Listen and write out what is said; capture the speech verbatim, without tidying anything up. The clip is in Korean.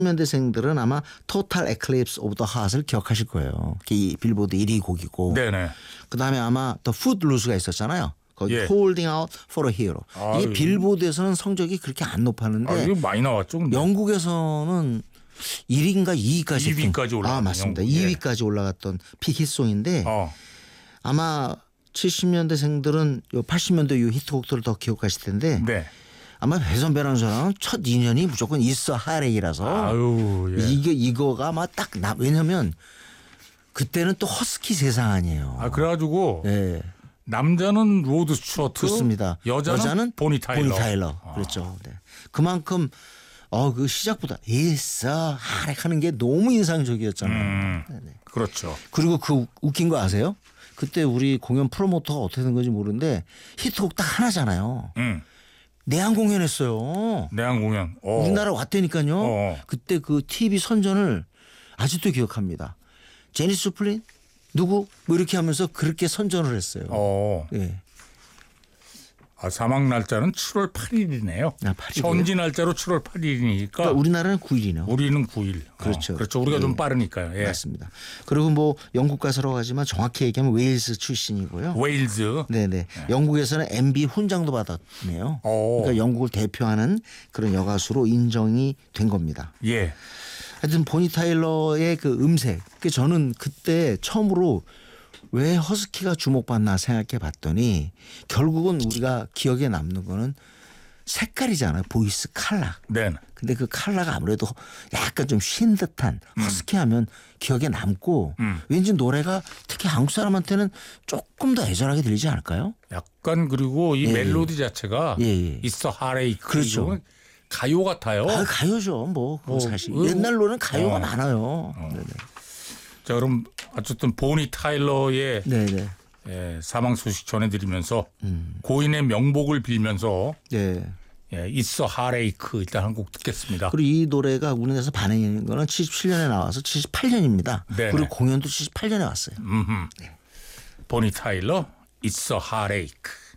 년대생들은 아마 Total Eclipse of the Heart을 기억하실 거예요. 이 빌보드 일 위 곡이고. 네네. 그다음에 아마 더 Footloos가 있었잖아요. 거기 예. Holding Out for a Hero. 아유. 이게 빌보드에서는 성적이 그렇게 안 높았는데 아, 이거 많이 나왔죠. 근데. 영국에서는 일 위인가 이 위까지 이 위까지 올라갔네요. 아 맞습니다. 영국. 이 위까지 올라갔던 픽히송인데 어. 아마 칠십 년대생들은 요 팔십 년대 요 히트곡들을 더 기억하실 텐데 네. 아마 배선배라는 사람은 첫 인연이 무조건 있어 하레이라서 아유, 예. 이게 이거가 아마 딱 나 왜냐면 그때는 또 허스키 세상 아니에요. 아 그래가지고 네. 남자는 로드 스튜어트, 그렇습니다. 여자는, 여자는 보니 타일러. 보니 타일러. 아. 그렇죠. 네. 그만큼 어 그 시작보다 있어 하레 하는 게 너무 인상적이었잖아요. 음, 네네. 그렇죠. 그리고 그 웃긴 거 아세요? 그때 우리 공연 프로모터가 어떻게 된 건지 모르는데 히트곡 딱 하나잖아요. 음. 내한 공연했어요. 내한 공연. 어. 우리나라 왔다니까요. 어. 그때 그 티비 선전을 아직도 기억합니다. 제니스 조플린 누구 뭐 이렇게 하면서 그렇게 선전을 했어요. 어. 예. 아, 사망 날짜는 칠월 팔일이네요. 아, 팔 일이에요? 현지 날짜로 칠월 팔일이니까 그러니까 우리나라는 구 일이네요. 우리는 구일. 그렇죠. 어, 그렇죠. 우리가 예. 좀 빠르니까요. 예. 맞습니다. 그리고 뭐 영국 가수라고 하지만 정확히 얘기하면 웨일스 출신이고요. 웨일즈. 네네. 영국에서는 엠비 훈장도 받았네요. 어. 그러니까 영국을 대표하는 그런 여가수로 인정이 된 겁니다. 예. 하여튼 보니 타일러의 그 음색. 그 저는 그때 처음으로 왜 허스키가 주목받나 생각해 봤더니 결국은 우리가 기억에 남는 거는 색깔이잖아요. 보이스 칼라. 네. 근데 그 칼라가 아무래도 약간 좀 쉰 듯한 허스키하면 기억에 남고 음. 왠지 노래가 특히 한국 사람한테는 조금 더 애절하게 들리지 않을까요? 약간 그리고 이 예, 멜로디 자체가 예, 예. 있어 하레이크. 그렇죠. 이거는 가요 같아요. 아, 가요죠. 뭐 그건 어, 사실 어, 옛날 노래는 가요가 어. 많아요. 네네. 자, 그럼 어쨌든 보니 타일러의 네네. 예, 사망 소식 전해드리면서 음. 고인의 명복을 빌면서 네. 예, 있어 하레이크 일단 한 곡 듣겠습니다. 그리고 이 노래가 우리나라에서 반응인 거는 칠십칠 년에 나와서 칠십팔 년입니다. 네네. 그리고 공연도 칠십팔 년에 왔어요. 음흠. 보니 타일러 있어 하레이크.